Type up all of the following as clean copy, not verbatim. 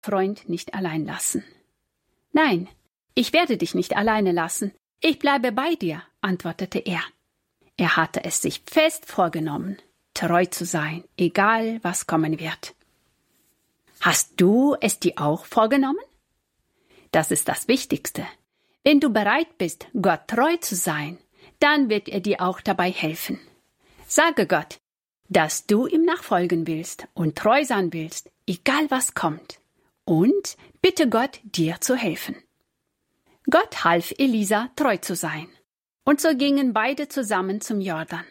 Freund nicht allein lassen. »Nein, ich werde dich nicht alleine lassen. Ich bleibe bei dir«, antwortete er. Er hatte es sich fest vorgenommen, treu zu sein, egal was kommen wird. Hast du es dir auch vorgenommen? Das ist das Wichtigste. Wenn du bereit bist, Gott treu zu sein, dann wird er dir auch dabei helfen. Sage Gott, dass du ihm nachfolgen willst und treu sein willst, egal was kommt. Und bitte Gott, dir zu helfen. Gott half Elisa, treu zu sein. Und so gingen beide zusammen zum Jordan.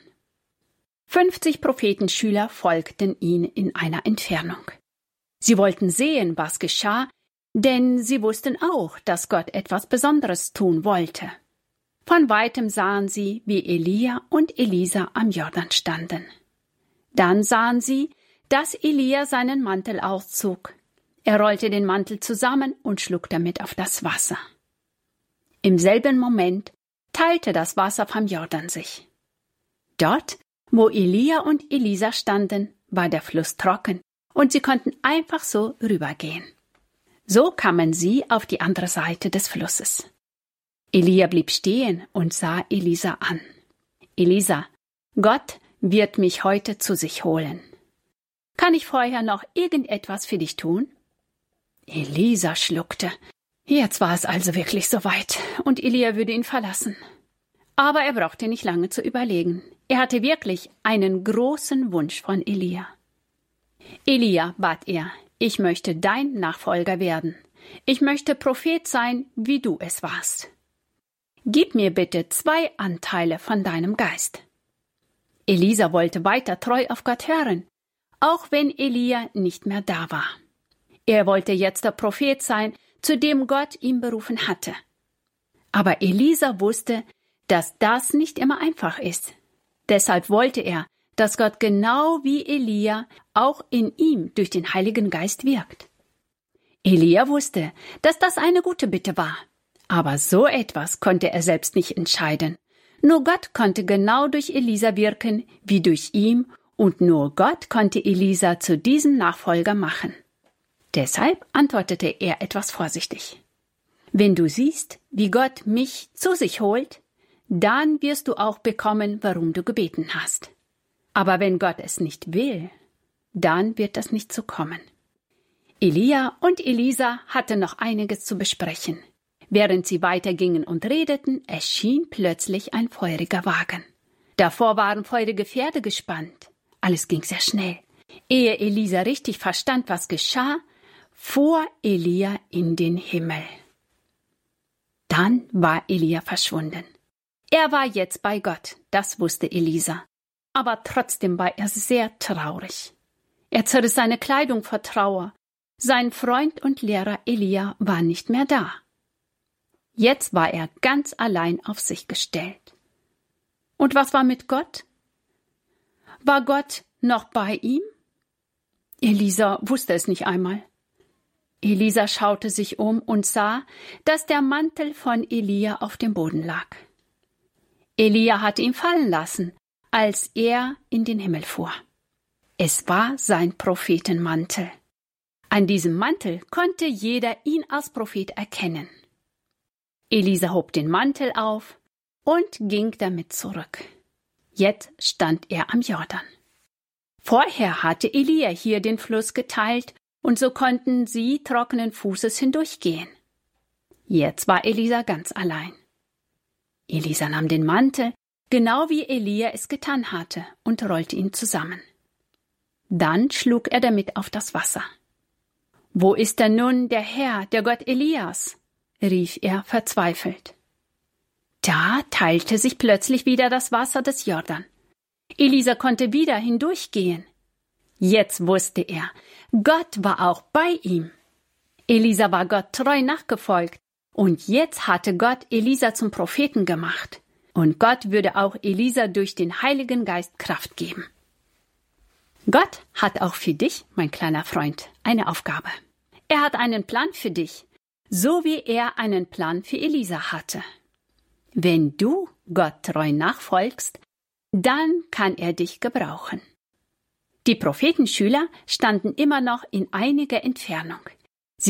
50 Prophetenschüler folgten ihnen in einer Entfernung. Sie wollten sehen, was geschah, denn sie wussten auch, dass Gott etwas Besonderes tun wollte. Von weitem sahen sie, wie Elia und Elisa am Jordan standen. Dann sahen sie, dass Elia seinen Mantel auszog. Er rollte den Mantel zusammen und schlug damit auf das Wasser. Im selben Moment teilte das Wasser vom Jordan sich. Dort, wo Elia und Elisa standen, war der Fluss trocken und sie konnten einfach so rübergehen. So kamen sie auf die andere Seite des Flusses. Elia blieb stehen und sah Elisa an. »Elisa, Gott wird mich heute zu sich holen. Kann ich vorher noch irgendetwas für dich tun?« Elisa schluckte. Jetzt war es also wirklich soweit und Elia würde ihn verlassen. Aber er brauchte nicht lange zu überlegen. Er hatte wirklich einen großen Wunsch von Elia. »Elia«, bat er, »ich möchte dein Nachfolger werden. Ich möchte Prophet sein, wie du es warst. Gib mir bitte 2 Anteile von deinem Geist.« Elisa wollte weiter treu auf Gott hören, auch wenn Elia nicht mehr da war. Er wollte jetzt der Prophet sein, zu dem Gott ihn berufen hatte. Aber Elisa wusste, dass das nicht immer einfach ist. Deshalb wollte er, dass Gott genau wie Elia auch in ihm durch den Heiligen Geist wirkt. Elia wusste, dass das eine gute Bitte war. Aber so etwas konnte er selbst nicht entscheiden. Nur Gott konnte genau durch Elisa wirken, wie durch ihn, und nur Gott konnte Elisa zu diesem Nachfolger machen. Deshalb antwortete er etwas vorsichtig. »Wenn du siehst, wie Gott mich zu sich holt, dann wirst du auch bekommen, warum du gebeten hast. Aber wenn Gott es nicht will, dann wird das nicht so kommen.« Elia und Elisa hatten noch einiges zu besprechen. Während sie weitergingen und redeten, erschien plötzlich ein feuriger Wagen. Davor waren feurige Pferde gespannt. Alles ging sehr schnell. Ehe Elisa richtig verstand, was geschah, fuhr Elia in den Himmel. Dann war Elia verschwunden. Er war jetzt bei Gott, das wusste Elisa. Aber trotzdem war er sehr traurig. Er zerriss seine Kleidung vor Trauer. Sein Freund und Lehrer Elia war nicht mehr da. Jetzt war er ganz allein auf sich gestellt. Und was war mit Gott? War Gott noch bei ihm? Elisa wusste es nicht einmal. Elisa schaute sich um und sah, dass der Mantel von Elia auf dem Boden lag. Elia hatte ihn fallen lassen, als er in den Himmel fuhr. Es war sein Prophetenmantel. An diesem Mantel konnte jeder ihn als Prophet erkennen. Elisa hob den Mantel auf und ging damit zurück. Jetzt stand er am Jordan. Vorher hatte Elia hier den Fluss geteilt und so konnten sie trockenen Fußes hindurchgehen. Jetzt war Elisa ganz allein. Elisa nahm den Mantel, genau wie Elia es getan hatte, und rollte ihn zusammen. Dann schlug er damit auf das Wasser. »Wo ist denn nun der Herr, der Gott Elias?« rief er verzweifelt. Da teilte sich plötzlich wieder das Wasser des Jordan. Elisa konnte wieder hindurchgehen. Jetzt wusste er, Gott war auch bei ihm. Elisa war Gott treu nachgefolgt und jetzt hatte Gott Elisa zum Propheten gemacht. Und Gott würde auch Elisa durch den Heiligen Geist Kraft geben. Gott hat auch für dich, mein kleiner Freund, eine Aufgabe. Er hat einen Plan für dich, so wie er einen Plan für Elisa hatte. Wenn du Gott treu nachfolgst, dann kann er dich gebrauchen. Die Prophetenschüler standen immer noch in einiger Entfernung.